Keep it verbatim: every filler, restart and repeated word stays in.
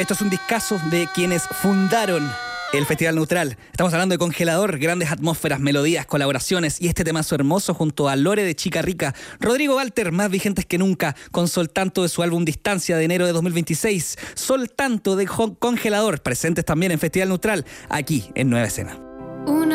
Esto es un discazo de quienes fundaron el Festival Neutral. Estamos hablando de Congelador, grandes atmósferas, melodías, colaboraciones y este temazo hermoso junto a Lore de Chica Rica. Rodrigo Walter, más vigentes que nunca, con Sol Tanto de su álbum Distancia de enero de dos mil veintiséis. Sol Tanto de Congelador, presentes también en Festival Neutral, aquí en Nueva Escena. Una